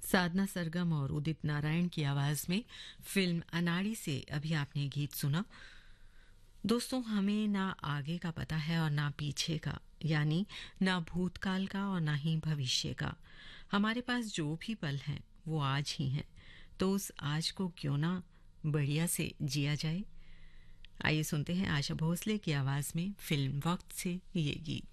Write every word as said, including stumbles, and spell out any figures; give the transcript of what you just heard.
साधना सरगम और उदित नारायण की आवाज में फिल्म अनाड़ी से अभी आपने गीत सुना। दोस्तों, हमें ना आगे का पता है और ना पीछे का, यानी ना भूतकाल का और ना ही भविष्य का। हमारे पास जो भी पल हैं वो आज ही हैं, तो उस आज को क्यों ना बढ़िया से जिया जाए। आइए सुनते हैं आशा भोसले की आवाज में फिल्म वक्त से ये गीत।